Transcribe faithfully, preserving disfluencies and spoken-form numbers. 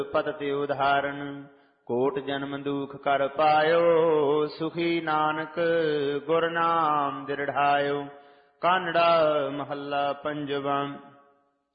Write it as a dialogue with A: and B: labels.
A: ਪਤ ਤੇ ਉਧਾਰਨ, ਕੋਟ ਜਨਮ ਦੁਖ ਕਰ ਪਾਇਓ, ਸੁਖੀ ਨਾਨਕ ਗੁਰ ਨਾਮ ਦਿਰੜਾਇਓ। ਕਾਨੜਾ ਮਹੱਲਾ ਪੰਜਵਾਂ।